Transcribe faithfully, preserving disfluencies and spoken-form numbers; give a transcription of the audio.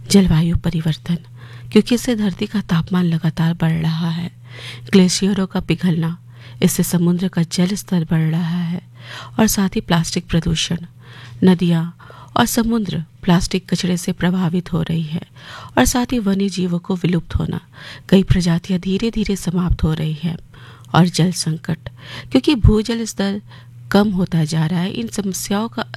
जलवायु परिवर्तन, क्योंकि इससे धरती का तापमान लगातार बढ़ रहा है। ग्लेशियरों का पिघलना, इससे समुद्र का जल स्तर बढ़ रहा है। और साथ ही प्लास्टिक प्रदूषण, नदियाँ और समुद्र प्लास्टिक कचरे से प्रभावित हो रही है। और साथ ही वन्य जीवों को विलुप्त होना, कई प्रजातियां धीरे धीरे समाप्त हो रही है। और जल संकट, क्योंकि भूजल स्तर कम होता जा रहा है। इन समस्याओं का